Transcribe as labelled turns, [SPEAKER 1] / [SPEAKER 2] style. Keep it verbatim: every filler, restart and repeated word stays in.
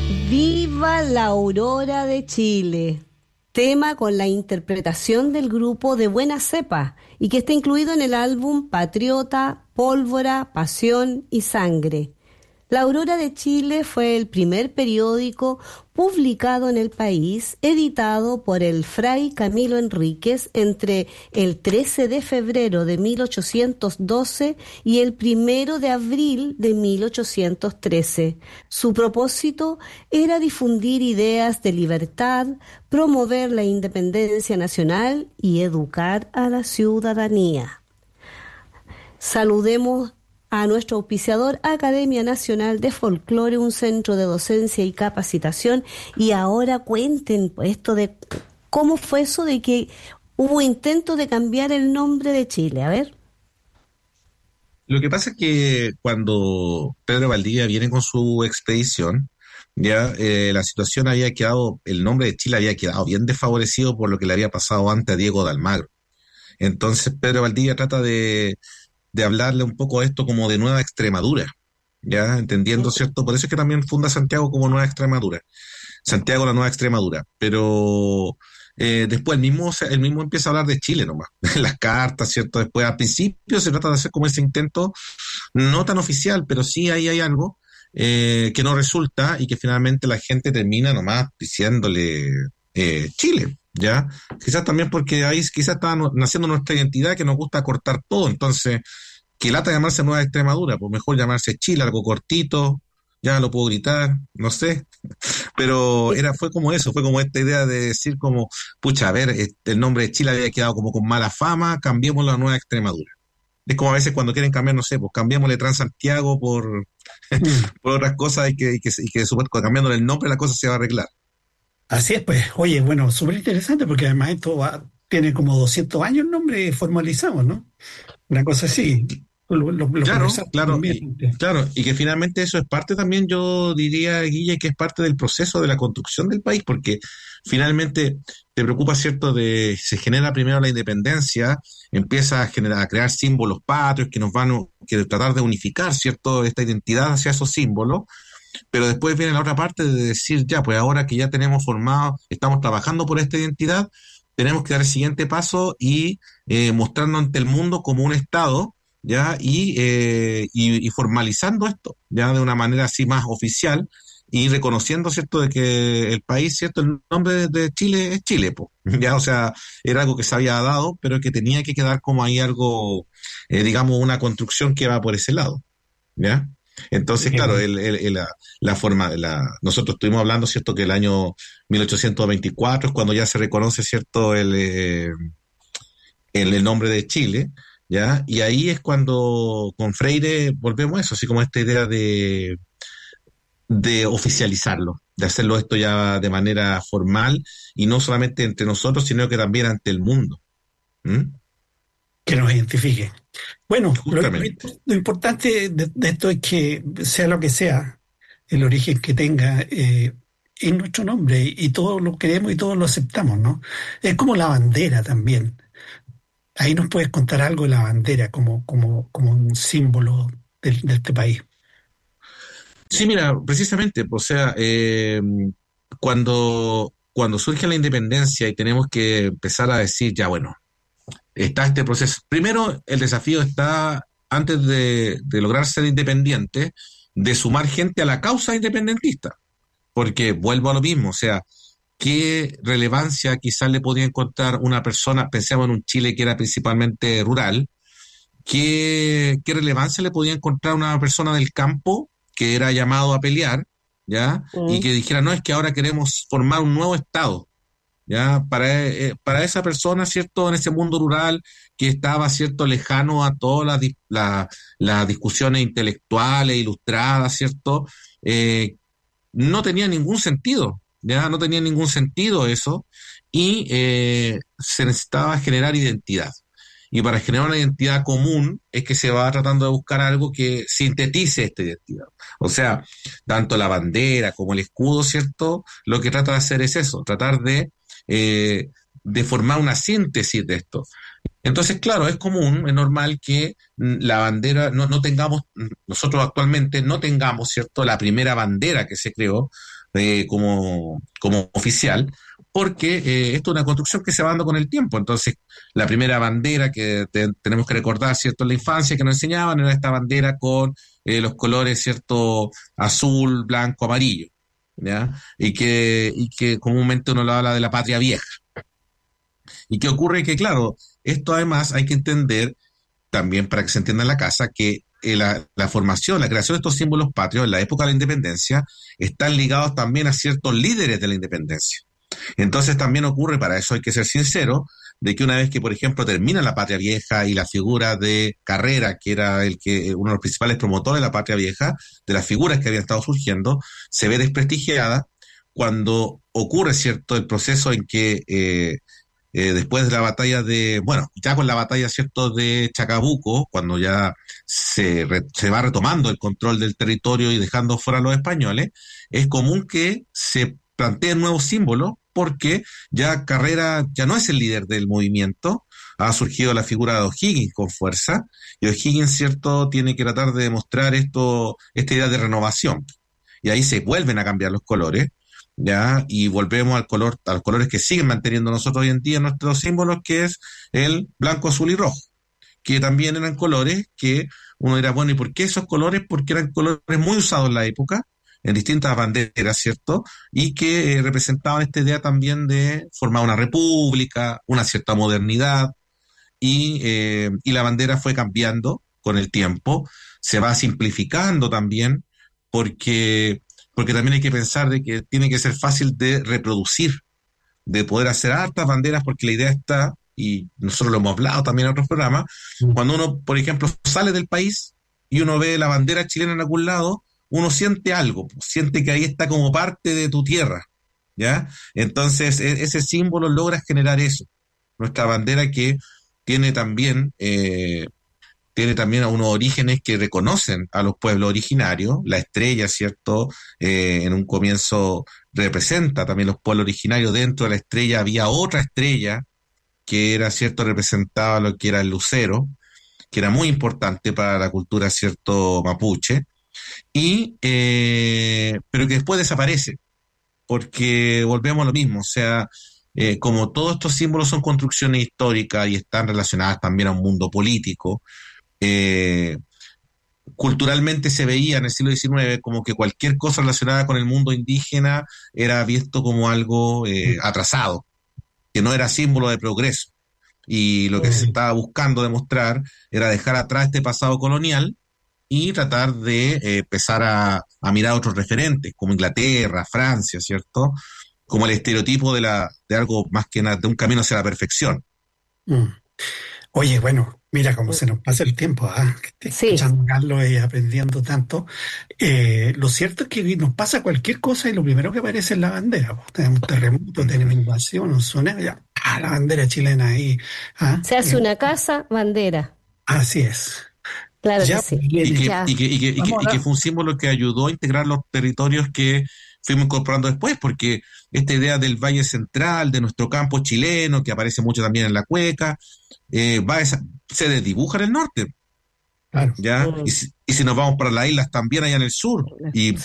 [SPEAKER 1] Viva la aurora de Chile, tema con la interpretación del grupo de Buena Cepa y que está incluido en el álbum Patriota, Pólvora, Pasión y Sangre. La Aurora de Chile fue el primer periódico publicado en el país, editado por el fray Camilo Enríquez entre el trece de febrero de mil ochocientos doce y el primero de abril de mil ochocientos trece. Su propósito era difundir ideas de libertad, promover la independencia nacional y educar a la ciudadanía. Saludemos a nuestro auspiciador, Academia Nacional de Folclore, un centro de docencia y capacitación. Y ahora cuenten pues, esto de cómo fue eso de que hubo intento de cambiar el nombre de Chile. A ver.
[SPEAKER 2] Lo que pasa es que cuando Pedro Valdivia viene con su expedición, ya eh, la situación había quedado, el nombre de Chile había quedado bien desfavorecido por lo que le había pasado antes a Diego de Almagro. Entonces Pedro Valdivia trata de de hablarle un poco de esto como de Nueva Extremadura, ya entendiendo, ¿cierto? Por eso es que también funda Santiago como Nueva Extremadura, Santiago la Nueva Extremadura, pero eh, después el mismo, el mismo empieza a hablar de Chile nomás, en las cartas, ¿cierto? Después al principio se trata de hacer como ese intento, no tan oficial, pero sí ahí hay algo eh, que no resulta y que finalmente la gente termina nomás diciéndole eh, Chile. ¿Ya? Quizás también porque ahí quizás está naciendo nuestra identidad que nos gusta cortar todo, entonces, que lata llamarse Nueva Extremadura, pues mejor llamarse Chile, algo cortito, ya lo puedo gritar, no sé, pero era, fue como eso, fue como esta idea de decir como, pucha, a ver, este, el nombre de Chile había quedado como con mala fama, cambiémoslo a Nueva Extremadura. Es como a veces cuando quieren cambiar, no sé, pues cambiémosle Transantiago por, por otras cosas y que, y que, y que supuesto, cambiándole el nombre la cosa se va a arreglar.
[SPEAKER 3] Así es, pues, oye, bueno, súper interesante porque además esto va- tiene como doscientos años el nombre formalizado, ¿no? Una cosa así, lo, lo, lo
[SPEAKER 2] Claro,
[SPEAKER 3] conversamos
[SPEAKER 2] claro,
[SPEAKER 3] también.
[SPEAKER 2] y, claro, y que finalmente eso es parte también, yo diría, Guille, que es parte del proceso de la construcción del país, porque finalmente te preocupa, ¿cierto?, de se genera primero la independencia, empieza a generar, a crear símbolos patrios que nos van a que tratar de unificar, ¿cierto?, esta identidad hacia esos símbolos, pero después viene la otra parte de decir, ya, pues ahora que ya tenemos formado, estamos trabajando por esta identidad, tenemos que dar el siguiente paso y eh, mostrarnos ante el mundo como un Estado, ¿ya? Y, eh, y, y formalizando esto, ya de una manera así más oficial y reconociendo, ¿cierto?, de que el país, ¿cierto?, el nombre de, de Chile es Chile, po, ¿ya? O sea, era algo que se había dado, pero que tenía que quedar como ahí algo, eh, digamos, una construcción que va por ese lado, ¿ya? Entonces,
[SPEAKER 3] Eh,
[SPEAKER 2] claro, el, el- el- la, la forma, la, nosotros estuvimos hablando, ¿cierto?, que el año mil ochocientos veinticuatro es cuando ya se reconoce, ¿cierto?, el, eh, el, el nombre de Chile, ¿ya? Y ahí es cuando con Freire volvemos a eso, así como esta idea de, de oficializarlo, de hacerlo esto ya de manera formal y no solamente entre nosotros, sino que también ante el mundo. ¿Mm?
[SPEAKER 3] que nos identifique. Bueno, lo, lo
[SPEAKER 2] Justamente.
[SPEAKER 3] imp- lo importante de, de esto es que sea lo que sea, el origen que tenga, eh, es nuestro nombre y todos lo queremos y todos lo aceptamos, ¿no? Es como la bandera también. Ahí nos puedes contar algo de la bandera como, como, como un símbolo del- de, este país.
[SPEAKER 2] Sí, mira, precisamente, o sea, eh, cuando, cuando surge la independencia y tenemos que empezar a decir, ya bueno, está este proceso. Primero, el desafío está, antes de, de lograr ser independiente, de sumar gente a la causa independentista. Porque vuelvo a lo mismo, o sea, ¿qué relevancia quizás le podía encontrar una persona, pensemos en un Chile que era principalmente rural, qué, qué relevancia le podía encontrar a una persona del campo que era llamado a pelear, ¿ya? Y
[SPEAKER 1] Mm.
[SPEAKER 2] que dijera, no, es que ahora queremos formar un nuevo Estado, ¿ya? Para, eh, para esa persona, ¿cierto? En ese mundo rural que estaba, ¿cierto? Lejano a todas las, dis- la- las discusiones intelectuales, ilustradas, ¿cierto? Eh, no tenía ningún sentido, ¿ya? No tenía ningún sentido eso y eh, se necesitaba generar identidad. Y para generar una identidad común es que se va tratando de buscar algo que sintetice esta identidad. O sea, tanto la bandera como el escudo, ¿cierto? Lo que trata de hacer es eso, tratar de, eh, de formar una síntesis de esto. Entonces, claro, es común, es normal que mm, la bandera, no, no tengamos, mm, nosotros actualmente no tengamos, ¿cierto?, la primera bandera que se creó, eh, como, como oficial, porque eh, esto es una construcción que se va dando con el tiempo. Entonces, la primera bandera que te- tenemos que recordar, ¿cierto?, en la infancia que nos enseñaban era esta bandera con eh, los colores, ¿cierto?, azul, blanco, amarillo, ¿ya? Y que, y que comúnmente uno lo habla de la patria vieja. ¿Y qué ocurre? Que, claro, esto además hay que entender también para que se entienda en la casa que eh, la, la formación, la creación de estos símbolos patrios en la época de la independencia están ligados también a ciertos líderes de la independencia. Entonces también ocurre, para eso hay que ser sincero, de que una vez que, por ejemplo, termina la Patria Vieja y la figura de Carrera, que era el que uno de los principales promotores de la Patria Vieja, de las figuras que habían estado surgiendo, se ve desprestigiada cuando ocurre, cierto, el proceso en que eh, eh, después de la batalla de, bueno, ya con la batalla, cierto, de Chacabuco, cuando ya se, re, se va retomando el control del territorio y dejando fuera a los españoles, es común que se planteen nuevos símbolos porque ya Carrera ya no es el líder del movimiento, ha surgido la figura de O'Higgins con fuerza, y O'Higgins, cierto, tiene que tratar de demostrar esto, esta idea de renovación, y ahí se vuelven a cambiar los colores, ya, y volvemos al color, a los colores que siguen manteniendo nosotros hoy en día nuestros símbolos, que es el blanco, azul y rojo, que también eran colores que uno dirá, bueno, ¿y por qué esos colores? Porque eran colores muy usados en la época, en distintas banderas, ¿cierto? Y que eh, representaban esta idea también de formar una república, una cierta modernidad, y, eh, y la bandera fue cambiando con el tiempo, se va simplificando también, porque, porque también hay que pensar de que tiene que ser fácil de reproducir, de poder hacer hartas banderas, porque la idea está, y nosotros lo hemos hablado también en otros programas, cuando uno, por ejemplo, sale del país y uno ve la bandera chilena en algún lado, uno siente algo, siente que ahí está como parte de tu tierra, ¿ya? Entonces, e- ese símbolo logra generar eso. Nuestra bandera que tiene también, eh, tiene también a unos orígenes que reconocen a los pueblos originarios. La estrella, ¿cierto? Eh, en un comienzo representa también los pueblos originarios. Dentro de la estrella había otra estrella que era, ¿cierto? Representaba lo que era el lucero, que era muy importante para la cultura, ¿cierto? Mapuche, y eh, pero que después desaparece, porque volvemos a lo mismo, o sea, eh, como todos estos símbolos son construcciones históricas y están relacionadas también a un mundo político, eh, culturalmente se veía en el siglo diecinueve como que cualquier cosa relacionada con el mundo indígena era visto como algo eh, atrasado, que no era símbolo de progreso. Y lo que se estaba buscando demostrar era dejar atrás este pasado colonial y tratar de eh, empezar a, a mirar otros referentes, como Inglaterra, Francia, ¿cierto? Como el estereotipo de, la, de algo más que nada, de un camino hacia la perfección.
[SPEAKER 3] Mm. Oye, bueno, mira cómo se nos pasa el tiempo, ¿ah? Que estoy
[SPEAKER 1] Sí,
[SPEAKER 3] escuchando a Carlos y aprendiendo tanto. Eh, lo cierto es que nos pasa cualquier cosa y lo primero que aparece es la bandera, pues. Tenemos un terremoto, tenemos invasión, un tsunami, ya, ah, la bandera chilena ahí. ¿Ah?
[SPEAKER 1] se hace
[SPEAKER 3] Eh,
[SPEAKER 1] una casa, bandera.
[SPEAKER 3] así es.
[SPEAKER 1] Claro que
[SPEAKER 3] Ya,
[SPEAKER 1] sí.
[SPEAKER 2] Y
[SPEAKER 3] Lenny,
[SPEAKER 2] que,
[SPEAKER 1] Ya.
[SPEAKER 2] y que, y que, y que,
[SPEAKER 3] vamos
[SPEAKER 2] y
[SPEAKER 3] a
[SPEAKER 2] que
[SPEAKER 3] dar.
[SPEAKER 2] fue un símbolo que ayudó a integrar los territorios que fuimos incorporando después, porque esta idea del Valle Central, de nuestro campo chileno, que aparece mucho también en la cueca, eh, va a esa- se desdibuja en el norte,
[SPEAKER 3] Claro.
[SPEAKER 2] ¿ya? Y
[SPEAKER 1] Mm.
[SPEAKER 2] si, y si nos vamos para las islas también allá en el sur, y